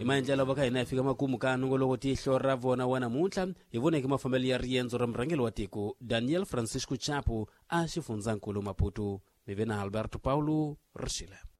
Imaendlela vaka ina fika makumu ka nungoloko tihlo ra vona wana mutla hi voneke mafambelo ya riendzo ra murhangeli wa tiko Daniel Francisco Chapo a xifundzakulu Maputo. Mivena Alberto Paulo Rishile.